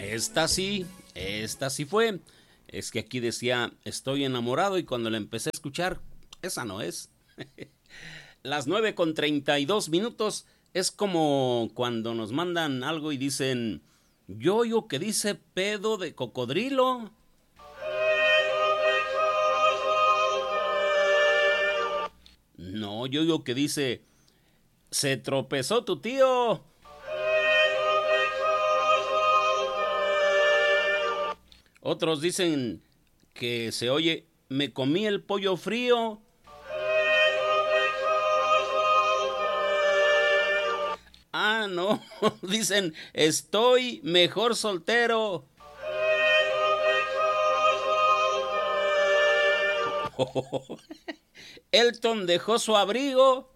esta sí fue. Es que aquí decía, estoy enamorado, y cuando la empecé a escuchar, esa no es. Las 9:32. Es como cuando nos mandan algo y dicen, yo oigo que dice pedo de cocodrilo. No, yo oigo que dice, se tropezó tu tío. Otros dicen que se oye, me comí el pollo frío. Ah, no, dicen, estoy mejor soltero. Elton dejó su abrigo.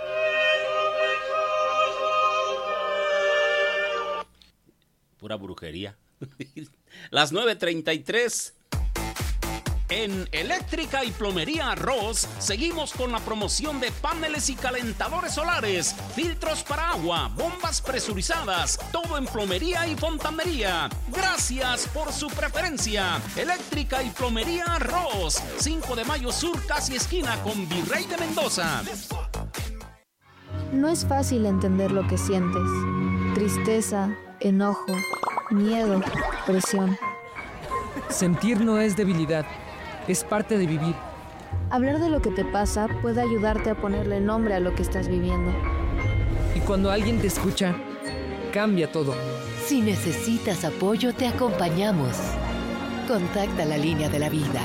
Pura brujería. Las 9:33. En Eléctrica y Plomería Ross seguimos con la promoción de paneles y calentadores solares, filtros para agua, bombas presurizadas, todo en plomería y fontanería. Gracias por su preferencia. Eléctrica y Plomería Ross, 5 de Mayo Sur, casi esquina con Virrey de Mendoza. No es fácil entender lo que sientes. Tristeza, enojo, miedo, presión. Sentir no es debilidad, es parte de vivir. Hablar de lo que te pasa puede ayudarte a ponerle nombre a lo que estás viviendo. Y cuando alguien te escucha, cambia todo. Si necesitas apoyo, te acompañamos. Contacta la línea de la vida.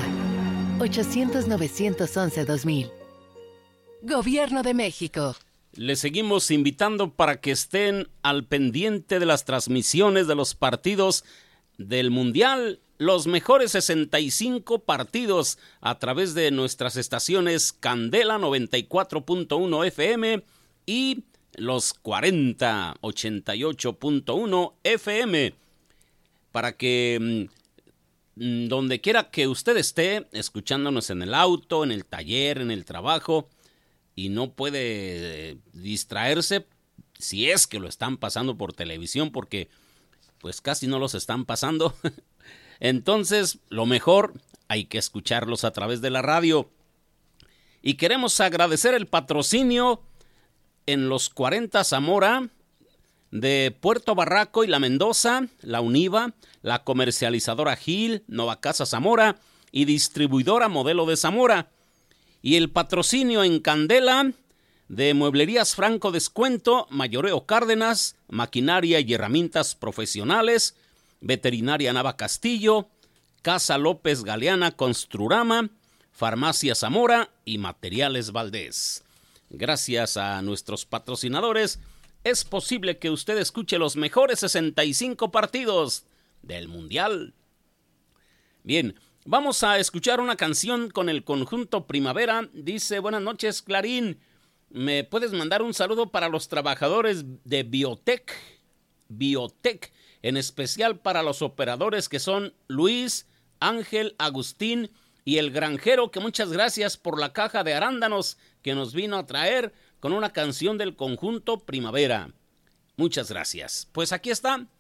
800-911-2000. Gobierno de México. Les seguimos invitando para que estén al pendiente de las transmisiones de los partidos del Mundial, los mejores 65 partidos a través de nuestras estaciones Candela 94.1 FM y los 40 88.1 FM, para que donde quiera que usted esté escuchándonos, en el auto, en el taller, en el trabajo, y no puede distraerse, si es que lo están pasando por televisión, porque pues casi no los están pasando. Entonces, lo mejor, hay que escucharlos a través de la radio. Y queremos agradecer el patrocinio en los 40 Zamora, de Puerto Barraco y La Mendoza, la Univa, la comercializadora Gil, Nova Casa Zamora y distribuidora Modelo de Zamora. Y el patrocinio en Candela de Mueblerías Franco Descuento, Mayoreo Cárdenas, Maquinaria y Herramientas Profesionales, Veterinaria Nava Castillo, Casa López Galeana Construrama, Farmacia Zamora y Materiales Valdés. Gracias a nuestros patrocinadores, es posible que usted escuche los mejores 65 partidos del Mundial. Bien, vamos a escuchar una canción con el conjunto Primavera. Dice, buenas noches, Clarín. ¿Me puedes mandar un saludo para los trabajadores de Biotech, en especial para los operadores que son Luis, Ángel, Agustín y el granjero, que muchas gracias por la caja de arándanos que nos vino a traer con una canción del conjunto Primavera? Muchas gracias. Pues aquí está